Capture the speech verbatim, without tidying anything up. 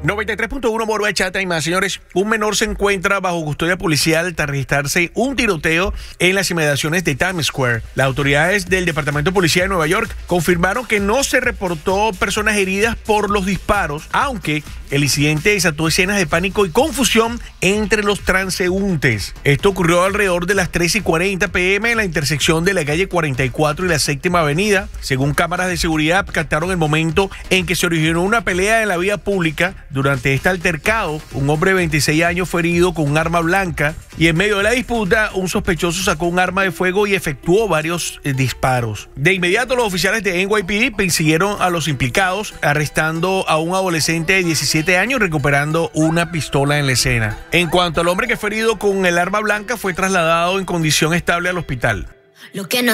noventa y tres punto uno Moro Chata y más, señores. Un menor se encuentra bajo custodia policial tras registrarse un tiroteo en las inmediaciones de Times Square. Las autoridades del Departamento de Policía de Nueva York confirmaron que no se reportó personas heridas por los disparos, aunque el incidente desató escenas de pánico y confusión entre los transeúntes. Esto ocurrió alrededor de las tres y cuarenta p m en la intersección de la calle cuarenta y cuatro y la séptima avenida. Según cámaras de seguridad, captaron el momento en que se originó una pelea en la vía pública. Durante este altercado, un hombre de veintiséis años fue herido con un arma blanca y en medio de la disputa, un sospechoso sacó un arma de fuego y efectuó varios eh, disparos. De inmediato, los oficiales de N Y P D persiguieron a los implicados, arrestando a un adolescente de diecisiete años, recuperando una pistola en la escena. En cuanto al hombre que fue herido con el arma blanca, fue trasladado en condición estable al hospital. Lo que no